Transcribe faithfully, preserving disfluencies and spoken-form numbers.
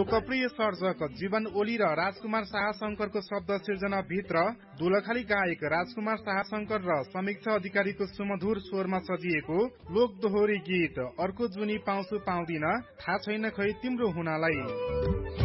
लोकप्रिय सर्जक जीवन ओली र राजकुमार शाह शंकरको शब्द सिर्जना भित्र दोलखाली गायक राजकुमार शाह शंकर र समीक्षा अधिकारीको सुमधुर स्वरमा सजिएको लोक दोहोरी गीत अर्को जुनी पाउँछु पाउँदिन थाहा छैन खै तिम्रो हुनालाई।